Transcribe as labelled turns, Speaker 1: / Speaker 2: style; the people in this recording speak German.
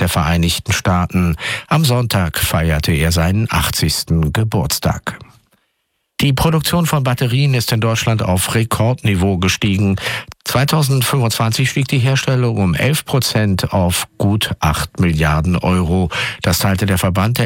Speaker 1: der Vereinigten Staaten. Am Sonntag feierte er seinen 80. Geburtstag. Die Produktion von Batterien ist in Deutschland auf Rekordniveau gestiegen. 2025 stieg die Herstellung um 11% auf gut 8 Milliarden Euro. Das teilte der Verband der